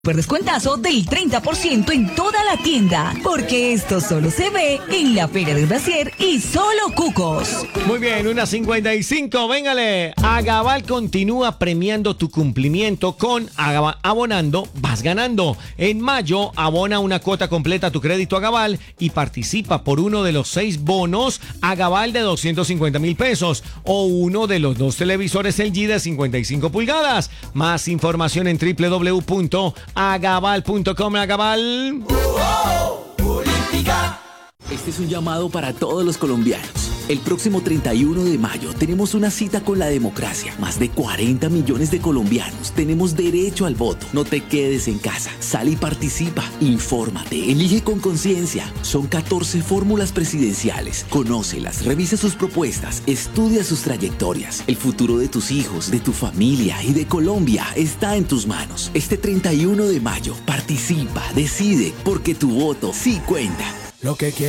Super descuentazo del 30% en toda la tienda, porque esto solo se ve en la Feria del Brasier y solo Cucos. Muy bien, 1:55, véngale. Agabal continúa premiando tu cumplimiento con abonando, vas ganando. En mayo, abona una cuota completa a tu crédito Agabal y participa por uno de los 6 bonos Agabal de 250,000 pesos o uno de los 2 televisores LG de 55 pulgadas. Más información en www.agabal.com. Agabal. Este es un llamado para todos los colombianos. El próximo 31 de mayo tenemos una cita con la democracia. Más de 40 millones de colombianos tenemos derecho al voto. No te quedes en casa. Sal y participa. Infórmate. Elige con conciencia. Son 14 fórmulas presidenciales. Conócelas, revisa sus propuestas, estudia sus trayectorias. El futuro de tus hijos, de tu familia y de Colombia está en tus manos. Este 31 de mayo, participa, decide, porque tu voto sí cuenta. Lo que